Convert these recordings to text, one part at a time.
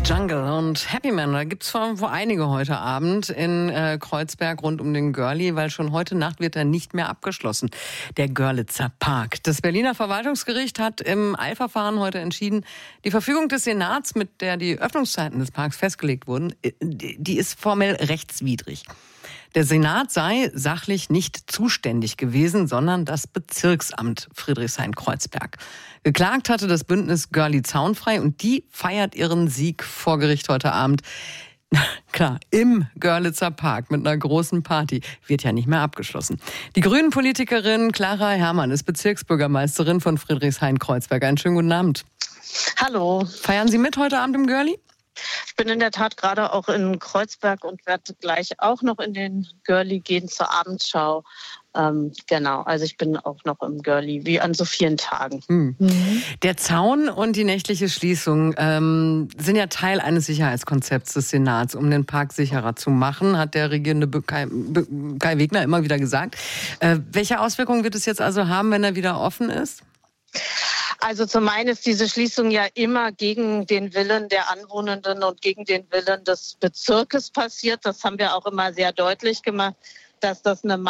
Jungle und Happy Man, da gibt's vor einige heute Abend in Kreuzberg rund um den Görli, weil schon heute Nacht wird er nicht mehr abgeschlossen, der Görlitzer Park. Das Berliner Verwaltungsgericht hat im Eilverfahren heute entschieden, die Verfügung des Senats, mit der die Öffnungszeiten des Parks festgelegt wurden, die ist formell rechtswidrig. Der Senat sei sachlich nicht zuständig gewesen, sondern das Bezirksamt Friedrichshain-Kreuzberg. Geklagt hatte das Bündnis Görli Zaunfrei und die feiert ihren Sieg vor Gericht heute Abend. Klar, im Görlitzer Park mit einer großen Party. Wird ja nicht mehr abgeschlossen. Die Grünen-Politikerin Clara Herrmann ist Bezirksbürgermeisterin von Friedrichshain-Kreuzberg. Einen schönen guten Abend. Hallo. Feiern Sie mit heute Abend im Görli? Ich bin in der Tat gerade auch in Kreuzberg und werde gleich auch noch in den Görli gehen zur Abendschau. Genau, also ich bin auch noch im Görli, wie an so vielen Tagen. Der Zaun und die nächtliche Schließung sind ja Teil eines Sicherheitskonzepts des Senats, um den Park sicherer zu machen, hat der regierende Kai Wegner immer wieder gesagt. Welche Auswirkungen wird es jetzt also haben, wenn er wieder offen ist? Also zum einen ist diese Schließung ja immer gegen den Willen der Anwohnenden und gegen den Willen des Bezirkes passiert. Das haben wir auch immer sehr deutlich gemacht, dass das eine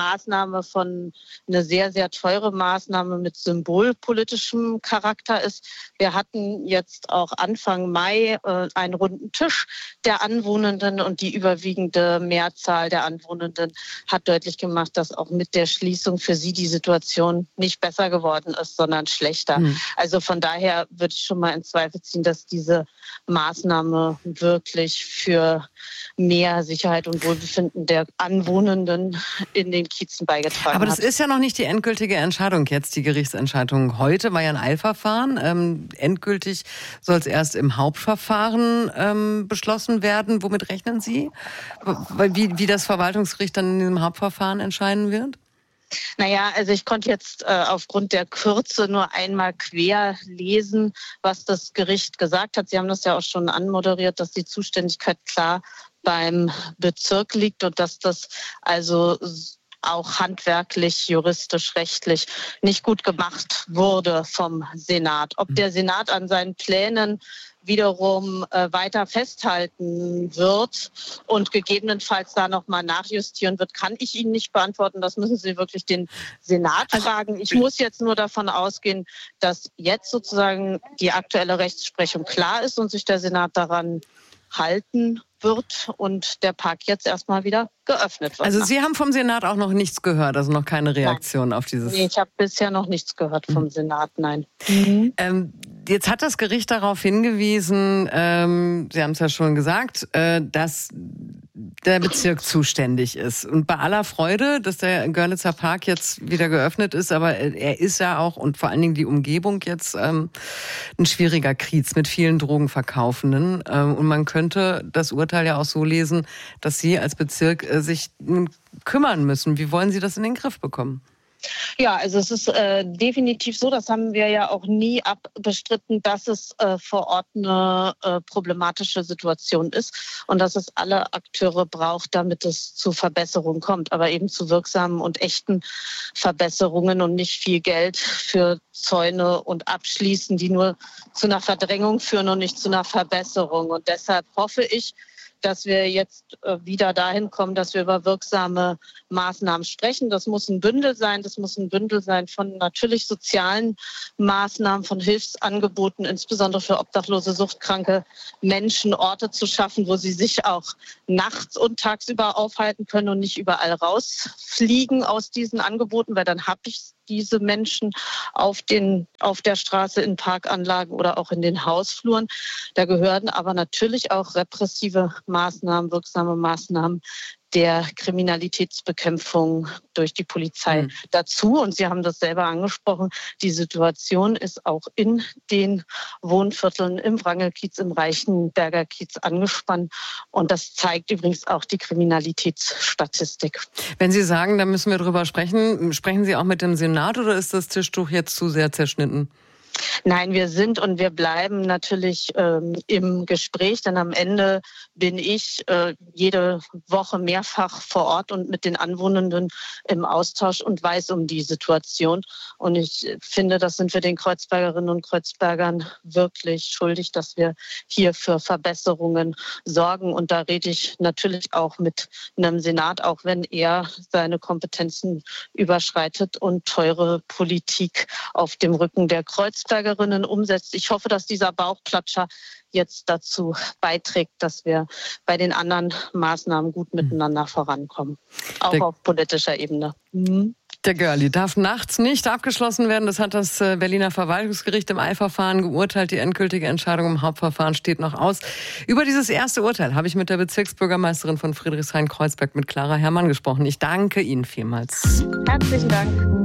sehr, sehr teure Maßnahme mit symbolpolitischem Charakter ist. Wir hatten jetzt auch Anfang Mai einen runden Tisch der Anwohnenden und die überwiegende Mehrzahl der Anwohnenden hat deutlich gemacht, dass auch mit der Schließung für sie die Situation nicht besser geworden ist, sondern schlechter. Also von daher würde ich schon mal in Zweifel ziehen, dass diese Maßnahme wirklich für mehr Sicherheit und Wohlbefinden der Anwohnenden in den Kiezen beigetragen hat. Aber das ist ja noch nicht die endgültige Entscheidung jetzt, die Gerichtsentscheidung. Heute war ja ein Eilverfahren. Endgültig soll es erst im Hauptverfahren beschlossen werden. Womit rechnen Sie? Wie das Verwaltungsgericht dann in diesem Hauptverfahren entscheiden wird? Naja, also ich konnte jetzt aufgrund der Kürze nur einmal quer lesen, was das Gericht gesagt hat. Sie haben das ja auch schon anmoderiert, dass die Zuständigkeit klar beim Bezirk liegt und dass das also auch handwerklich, juristisch, rechtlich nicht gut gemacht wurde vom Senat. Ob der Senat an seinen Plänen wiederum weiter festhalten wird und gegebenenfalls da nochmal nachjustieren wird, kann ich Ihnen nicht beantworten. Das müssen Sie wirklich den Senat fragen. Ich muss jetzt nur davon ausgehen, dass jetzt sozusagen die aktuelle Rechtsprechung klar ist und sich der Senat daran halten wird und der Park jetzt erstmal wieder geöffnet wird. Also Sie haben vom Senat auch noch nichts gehört, also noch keine Reaktion auf dieses... Nee, ich habe bisher noch nichts gehört vom Senat, nein. Jetzt hat das Gericht darauf hingewiesen, Sie haben es ja schon gesagt, dass der Bezirk zuständig ist. Und bei aller Freude, dass der Görlitzer Park jetzt wieder geöffnet ist, aber er ist ja auch, und vor allen Dingen die Umgebung jetzt, ein schwieriger Kiez mit vielen Drogenverkaufenden. Und man könnte das Urteil ja auch so lesen, dass Sie als Bezirk sich kümmern müssen. Wie wollen Sie das in den Griff bekommen? Ja, also es ist definitiv so, das haben wir ja auch nie abbestritten, dass es vor Ort eine problematische Situation ist und dass es alle Akteure braucht, damit es zu Verbesserungen kommt, aber eben zu wirksamen und echten Verbesserungen und nicht viel Geld für Zäune und Abschließen, die nur zu einer Verdrängung führen und nicht zu einer Verbesserung. Und deshalb hoffe ich, dass wir jetzt wieder dahin kommen, dass wir über wirksame Maßnahmen sprechen. Das muss ein Bündel sein. Das muss ein Bündel sein von natürlich sozialen Maßnahmen, von Hilfsangeboten, insbesondere für obdachlose, suchtkranke Menschen, Orte zu schaffen, wo sie sich auch nachts und tagsüber aufhalten können und nicht überall rausfliegen aus diesen Angeboten, weil dann habe ich diese Menschen auf der Straße, in Parkanlagen oder auch in den Hausfluren. Da gehören aber natürlich auch repressive Maßnahmen, wirksame Maßnahmen der Kriminalitätsbekämpfung durch die Polizei dazu. Und Sie haben das selber angesprochen, die Situation ist auch in den Wohnvierteln im Wrangelkiez, im Reichenberger Kiez angespannt. Und das zeigt übrigens auch die Kriminalitätsstatistik. Wenn Sie sagen, da müssen wir drüber sprechen, sprechen Sie auch mit dem Senat oder ist das Tischtuch jetzt zu sehr zerschnitten? Nein, wir sind und wir bleiben natürlich im Gespräch, denn am Ende bin ich jede Woche mehrfach vor Ort und mit den Anwohnenden im Austausch und weiß um die Situation. Und ich finde, das sind wir den Kreuzbergerinnen und Kreuzbergern wirklich schuldig, dass wir hier für Verbesserungen sorgen. Und da rede ich natürlich auch mit einem Senat, auch wenn er seine Kompetenzen überschreitet und teure Politik auf dem Rücken der Kreuzbergerinnen umsetzt. Ich hoffe, dass dieser Bauchklatscher jetzt dazu beiträgt, dass wir bei den anderen Maßnahmen gut miteinander vorankommen, auch auf politischer Ebene. Der Görli darf nachts nicht abgeschlossen werden. Das hat das Berliner Verwaltungsgericht im Eilverfahren geurteilt. Die endgültige Entscheidung im Hauptverfahren steht noch aus. Über dieses erste Urteil habe ich mit der Bezirksbürgermeisterin von Friedrichshain-Kreuzberg, mit Clara Herrmann, gesprochen. Ich danke Ihnen vielmals. Herzlichen Dank.